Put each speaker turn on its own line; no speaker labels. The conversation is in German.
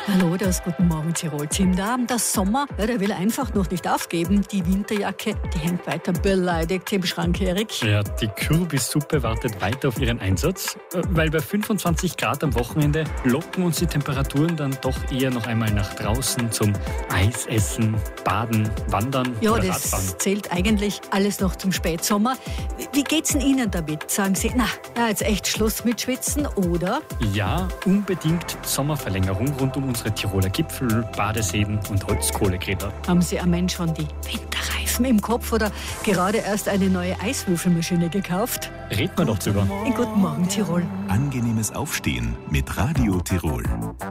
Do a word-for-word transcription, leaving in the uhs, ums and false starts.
Hallo, das Guten Morgen Tirol-Team da. Der Sommer, ja, der will einfach noch nicht aufgeben. Die Winterjacke, die hängt weiter beleidigt im Schrank, Erik.
Ja, die Kürbissuppe wartet weiter auf ihren Einsatz, weil bei fünfundzwanzig Grad am Wochenende locken uns die Temperaturen dann doch eher noch einmal nach draußen zum Eisessen, Baden, Wandern
Ja,
oder
das
Radfahren.
zählt eigentlich alles noch zum Spätsommer. Wie geht's denn Ihnen damit? Sagen Sie, na, na jetzt echt Schluss mit Schwitzen, oder?
Ja, unbedingt Sommerverlängerung rund um unsere Tiroler Gipfel, Badeseen und Holzkohlegräber.
Haben Sie am Mensch schon die Winterreifen im Kopf oder gerade erst eine neue Eiswürfelmaschine gekauft?
Reden wir doch drüber.
In Guten Morgen Tirol.
Angenehmes Aufstehen mit Radio Tirol.